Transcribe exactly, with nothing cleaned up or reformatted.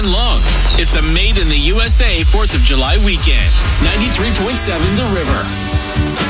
weekend long. It's a Made in the U S A fourth of July weekend. ninety-three point seven The River.